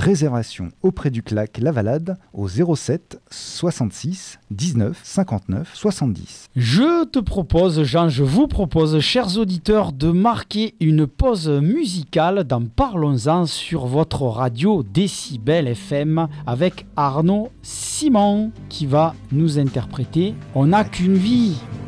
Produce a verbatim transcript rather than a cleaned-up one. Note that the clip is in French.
Réservation auprès du Clac Lavalade au zéro sept soixante-six dix-neuf cinquante-neuf soixante-dix. Je te propose, Jean, je vous propose, chers auditeurs, de marquer une pause musicale dans Parlons-en sur votre radio Décibel F M avec Arnaud Simon qui va nous interpréter On n'a qu'une vie.